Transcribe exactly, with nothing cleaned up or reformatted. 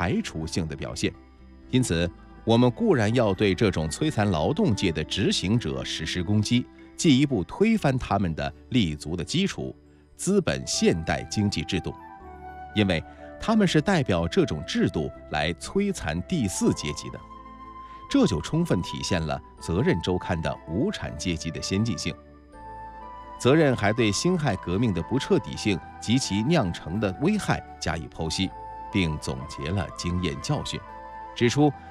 排除性的表现。因此，我们固然要对这种摧残劳动界的执行者实施攻击，进一步推翻他们的立足的基础——资本现代经济制度，因为他们是代表这种制度来摧残第四阶级的。这就充分体现了《责任》周刊的无产阶级的先进性。责任还对辛亥革命的不彻底性及其酿成的危害加以剖析，并总结了经验教训，指出